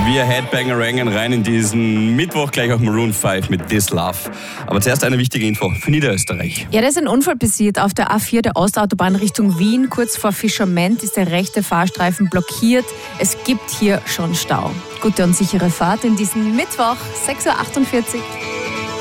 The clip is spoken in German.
Wir Headbangerangen rein in diesen Mittwoch, gleich auf Maroon 5 mit This Love. Aber zuerst eine wichtige Info für Niederösterreich. Ja, da ist ein Unfall passiert auf der A4 der Ostautobahn Richtung Wien. Kurz vor Fischerment ist der rechte Fahrstreifen blockiert. Es gibt hier schon Stau. Gute und sichere Fahrt in diesen Mittwoch, 6.48 Uhr.